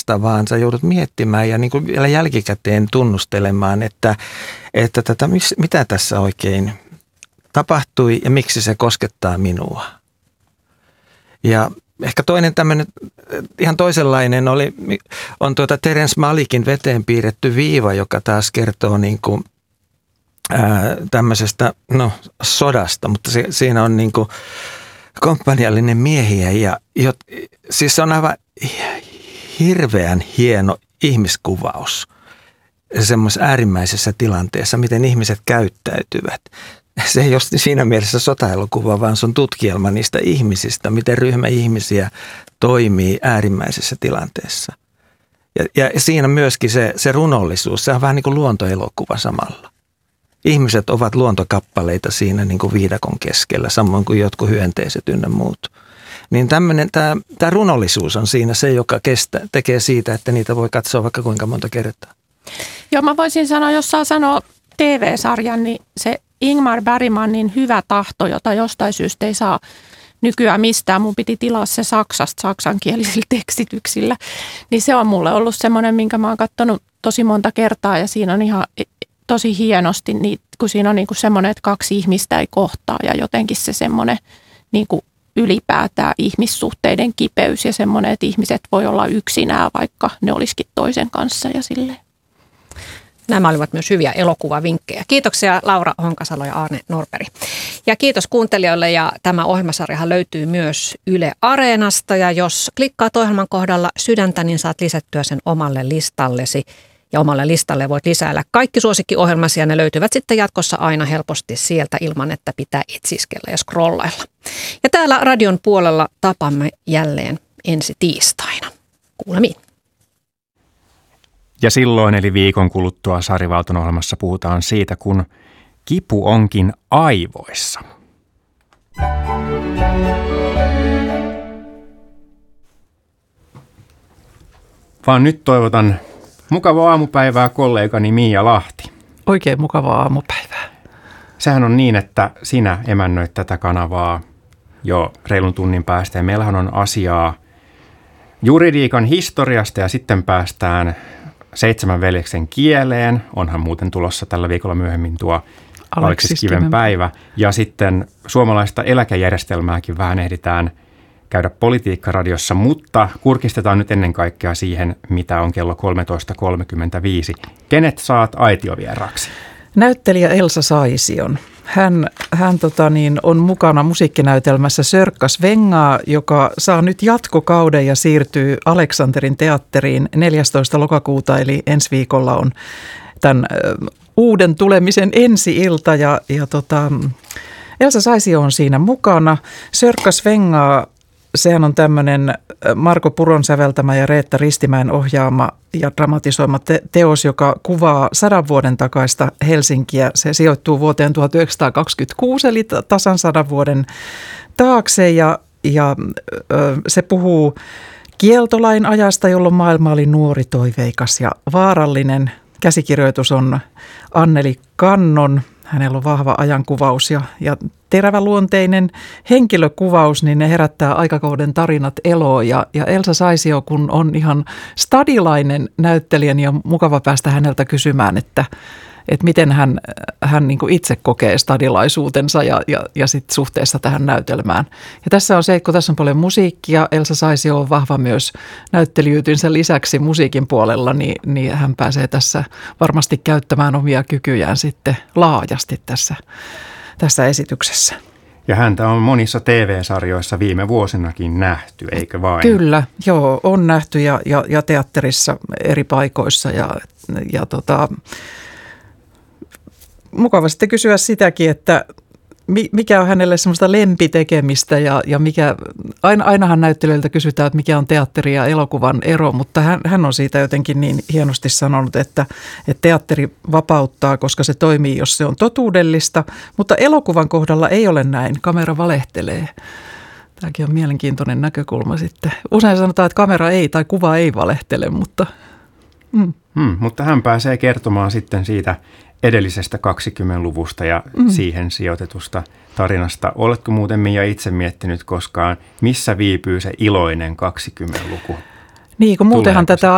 vasta, vaan sä joudut miettimään ja niin kuin vielä jälkikäteen tunnustelemaan, että mitä tässä oikein tapahtui ja miksi se koskettaa minua. Ja ehkä toinen tämmöinen ihan toisenlainen on Terence Malickin Veteen piirretty viiva, joka taas kertoo niin kuin, tämmöisestä sodasta, mutta siinä on niin kuin komppaniallinen miehiä ja siis se on aivan hirveän hieno ihmiskuvaus semmoisessa äärimmäisessä tilanteessa, miten ihmiset käyttäytyvät. Se ei ole siinä mielessä sotaelokuva, vaan se on tutkielma niistä ihmisistä, miten ryhmä ihmisiä toimii äärimmäisessä tilanteessa. Ja siinä myöskin se runollisuus, se on vähän niin kuin luontoelokuva samalla. Ihmiset ovat luontokappaleita siinä niin kuin viidakon keskellä, samoin kuin jotkut hyönteiset ynnä muut. Niin tämä runollisuus on siinä se, joka tekee siitä, että niitä voi katsoa vaikka kuinka monta kertaa. Joo, mä voisin sanoa, jos saa sanoa TV-sarjan, niin se Ingmar Bergmanin Hyvä tahto, jota jostain syystä ei saa nykyään mistään. Mun piti tilaa se Saksasta saksankielisillä tekstityksillä. Niin se on mulle ollut semmoinen, minkä mä oon katsonut tosi monta kertaa ja siinä on ihan tosi hienosti, kun siinä on niin kuin semmoinen, että kaksi ihmistä ei kohtaa ja jotenkin se semmoinen niin kuin ylipäätään ihmissuhteiden kipeys ja semmoinen, että ihmiset voi olla yksinään, vaikka ne olisikin toisen kanssa ja silleen. Nämä olivat myös hyviä elokuvavinkkejä. Kiitoksia Laura Honkasalo ja Aarne Norberg. Ja kiitos kuuntelijoille ja tämä ohjelmasarjahan löytyy myös Yle Areenasta ja jos klikkaat ohjelman kohdalla sydäntä, niin saat lisättyä sen omalle listallesi. Ja omalle listalle voit lisäillä kaikki suosikkiohjelmasi ja ne löytyvät sitten jatkossa aina helposti sieltä ilman, että pitää etsiskellä ja scrollailla. Ja täällä radion puolella tapamme jälleen ensi tiistaina. Kuulemiin. Ja silloin eli viikon kuluttua Sari Valton ohjelmassa puhutaan siitä, kun kipu onkin aivoissa. Vaan nyt toivotan mukavaa aamupäivää kollegani Miia Lahti. Oikein mukavaa aamupäivää. Sehän on niin, että sinä emännöit tätä kanavaa jo reilun tunnin päästä ja meillähän on asiaa juridiikan historiasta ja sitten päästään 7 veljeksen kieleen. Onhan muuten tulossa tällä viikolla myöhemmin tuo Aleksis Kiven päivä. Ja sitten suomalaista eläkejärjestelmääkin vähän ehditään käydä Politiikka-radiossa, mutta kurkistetaan nyt ennen kaikkea siihen, mitä on kello 13.35. Kenet saat aitiovieraaksi? Näyttelijä Elsa Saision. Hän on mukana musiikkinäytelmässä Sörkkas Vengaa, joka saa nyt jatkokauden ja siirtyy Aleksanterin teatteriin 14. lokakuuta, eli ensi viikolla on tämän uuden tulemisen ensi-ilta ja Elsa Saisio on siinä mukana. Sörkkas Vengaa, sehän on tämmöinen Marko Puron säveltämä ja Reetta Ristimäen ohjaama ja dramatisoima teos, joka kuvaa 100 vuoden takaista Helsinkiä. Se sijoittuu vuoteen 1926, eli tasan 100 vuoden taakse ja se puhuu kieltolain ajasta, jolloin maailma oli nuori, toiveikas ja vaarallinen. Käsikirjoitus on Anneli Kannon. Hänellä on vahva ajankuvaus ja teräväluonteinen henkilökuvaus, niin ne herättää aikakauden tarinat eloon. Ja Elsa Saisio, kun on ihan stadilainen näyttelijä, niin on mukava päästä häneltä kysymään, että miten hän niin kuin itse kokee stadilaisuutensa ja sit suhteessa tähän näytelmään. Ja tässä on se, että kun tässä on paljon musiikkia, Elsa Saisio on vahva myös näyttelijyytynsä lisäksi musiikin puolella, niin hän pääsee tässä varmasti käyttämään omia kykyjään sitten laajasti tässä esityksessä. Ja häntä on monissa TV-sarjoissa viime vuosinakin nähty, eikö vain? Kyllä, joo, on nähty ja teatterissa eri paikoissa mukava sitten kysyä sitäkin, että mikä on hänelle semmoista lempitekemistä ja mikä, ainahan näyttelijöiltä kysytään, että mikä on teatteri ja elokuvan ero, mutta hän on siitä jotenkin niin hienosti sanonut, että teatteri vapauttaa, koska se toimii, jos se on totuudellista, mutta elokuvan kohdalla ei ole näin, kamera valehtelee. Tämäkin on mielenkiintoinen näkökulma sitten. Usein sanotaan, että kamera ei tai kuva ei valehtele, mutta... Mutta hän pääsee kertomaan sitten siitä edellisestä 20-luvusta ja siihen sijoitetusta tarinasta. Oletko muuten, Mia, itse miettinyt koskaan, missä viipyy se iloinen 20-luku? Niin, kun muutenhan tätä